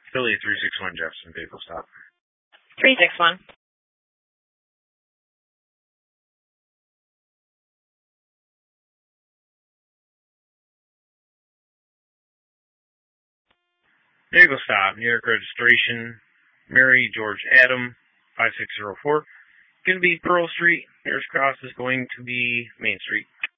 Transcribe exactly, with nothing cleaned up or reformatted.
Philly three six one Jefferson, vehicle stop. three six one. Vehicle stop, New York registration, Mary George Adam, five six zero four. Going to be Pearl Street. Nearest cross is going to be Main Street.